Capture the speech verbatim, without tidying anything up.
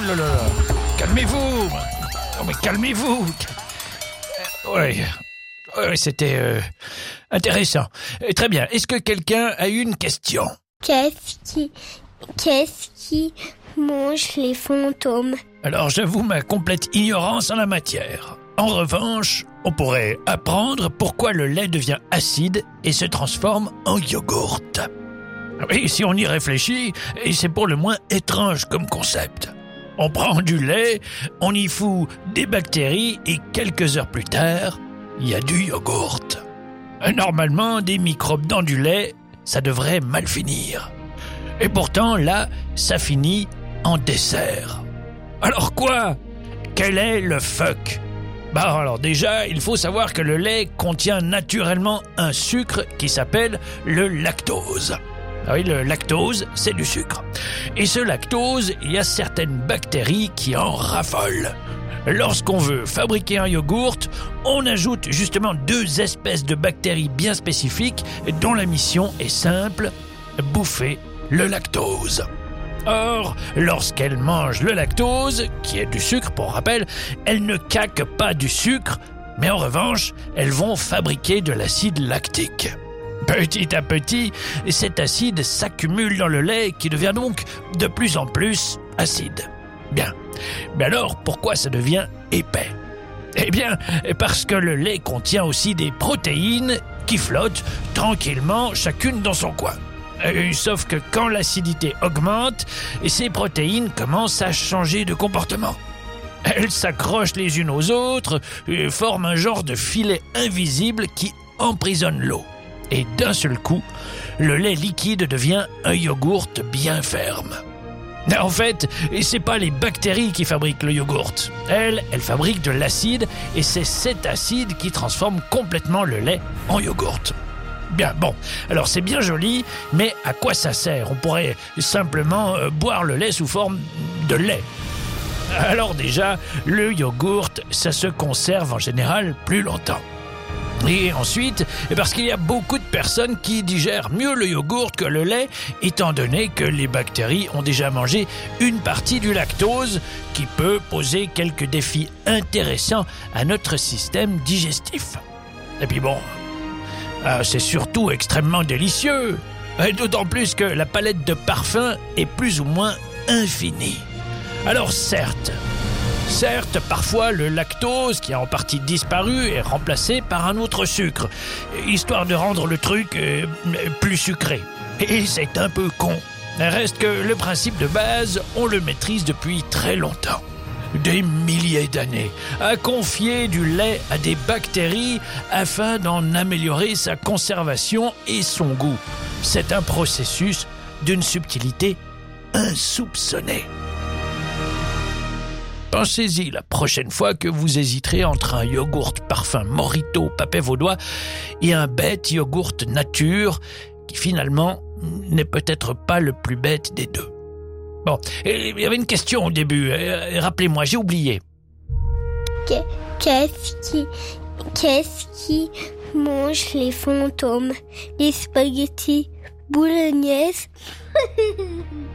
oh là là. Calmez-vous. Oh, mais calmez-vous. Oui, ouais, c'était euh, intéressant. Euh, Très bien. Est-ce que quelqu'un a une question? Qu'est-ce qui, qu'est-ce qui mange les fantômes? Alors, j'avoue ma complète ignorance en la matière. En revanche, on pourrait apprendre pourquoi le lait devient acide et se transforme en yogourt. Oui, si on y réfléchit, et c'est pour le moins étrange comme concept. On prend du lait, on y fout des bactéries et quelques heures plus tard, il y a du yogourt. Normalement, des microbes dans du lait, ça devrait mal finir. Et pourtant, là, ça finit en dessert. Alors quoi? Quel est le fuck? Bah alors déjà, il faut savoir que le lait contient naturellement un sucre qui s'appelle le lactose. Ah oui, le lactose, c'est du sucre. Et ce lactose, il y a certaines bactéries qui en raffolent. Lorsqu'on veut fabriquer un yogourt, on ajoute justement deux espèces de bactéries bien spécifiques dont la mission est simple, bouffer le lactose. Or, lorsqu'elles mangent le lactose, qui est du sucre pour rappel, elles ne caquent pas du sucre, mais en revanche, elles vont fabriquer de l'acide lactique. Petit à petit, cet acide s'accumule dans le lait qui devient donc de plus en plus acide. Bien. Mais alors, pourquoi ça devient épais? Eh bien, parce que le lait contient aussi des protéines qui flottent tranquillement, chacune dans son coin. Euh, sauf que quand l'acidité augmente, ces protéines commencent à changer de comportement. Elles s'accrochent les unes aux autres, et forment un genre de filet invisible qui emprisonne l'eau. Et d'un seul coup, le lait liquide devient un yogourt bien ferme. En fait, c'est pas les bactéries qui fabriquent le yogourt. Elles, elles fabriquent de l'acide, et c'est cet acide qui transforme complètement le lait en yogourt. Bien, bon, alors c'est bien joli, mais à quoi ça sert? On pourrait simplement euh, boire le lait sous forme de lait. Alors déjà, le yogourt, ça se conserve en général plus longtemps. Et ensuite, parce qu'il y a beaucoup de personnes qui digèrent mieux le yogourt que le lait, étant donné que les bactéries ont déjà mangé une partie du lactose, qui peut poser quelques défis intéressants à notre système digestif. Et puis bon, euh, c'est surtout extrêmement délicieux, et d'autant plus que la palette de parfums est plus ou moins infinie. Alors certes, Certes, parfois le lactose, qui a en partie disparu, est remplacé par un autre sucre, histoire de rendre le truc euh, plus sucré. Et c'est un peu con. Reste que le principe de base, on le maîtrise depuis très longtemps. Des milliers d'années, à confier du lait à des bactéries afin d'en améliorer sa conservation et son goût. C'est un processus d'une subtilité insoupçonnée. Pensez-y la prochaine fois que vous hésiterez entre un yogourt parfum Morito Papet Vaudois et un bête yogourt nature qui finalement n'est peut-être pas le plus bête des deux. Bon, il y avait une question au début, rappelez-moi, j'ai oublié. Qu'est-ce qui, qu'est-ce qui mange les fantômes? Les spaghettis bolognaises?